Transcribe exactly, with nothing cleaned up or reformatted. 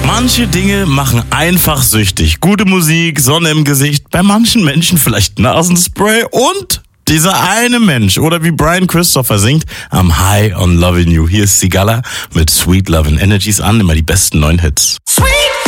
Manche Dinge machen einfach süchtig. Gute Musik, Sonne im Gesicht, bei manchen Menschen vielleicht Nasenspray und dieser eine Mensch, oder wie Brian Christopher singt, I'm high on loving you. Hier ist Sigala mit Sweet Love and Energies an, immer die besten neuen Hits. Sweet